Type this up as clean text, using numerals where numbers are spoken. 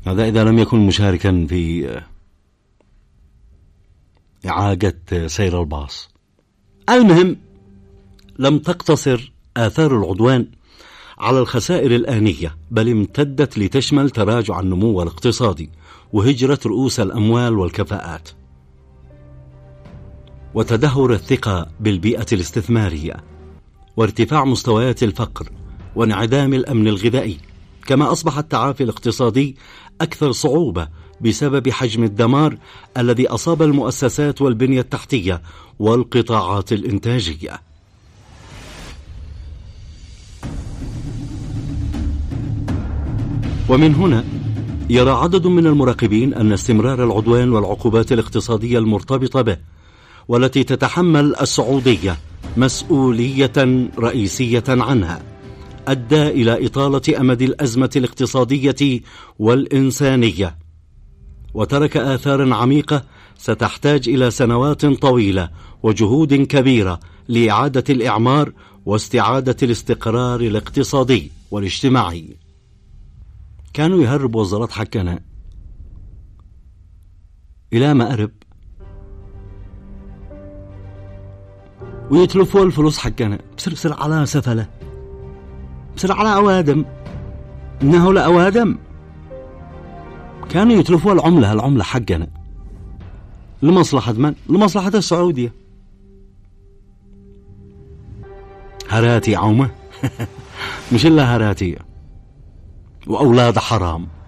هذا إذا لم يكن مشاركا في إعادة سير الباص. المهم، لم تقتصر آثار العدوان على الخسائر الآنية، بل امتدت لتشمل تراجع النمو الاقتصادي وهجرة رؤوس الأموال والكفاءات وتدهور الثقة بالبيئة الاستثمارية وارتفاع مستويات الفقر وانعدام الأمن الغذائي، كما أصبح التعافي الاقتصادي أكثر صعوبة بسبب حجم الدمار الذي أصاب المؤسسات والبنية التحتية والقطاعات الإنتاجية. ومن هنا يرى عدد من المراقبين أن استمرار العدوان والعقوبات الاقتصادية المرتبطة به والتي تتحمل السعودية مسؤولية رئيسية عنها أدى إلى إطالة أمد الأزمة الاقتصادية والإنسانية، وترك آثارا عميقة ستحتاج إلى سنوات طويلة وجهود كبيرة لإعادة الإعمار واستعادة الاستقرار الاقتصادي والاجتماعي. كانوا يهربوا وزارات حقنا إلى مأرب ويتلفوا الفلوس حقنا بسر على سفلة، بسر على أوادم، إنه لأوادم. كانوا يتلفوا العملة حقنا لمصلحة من؟ لمصلحة السعودية. هراتي عومة مش إلا هراتي وأولاد حرام.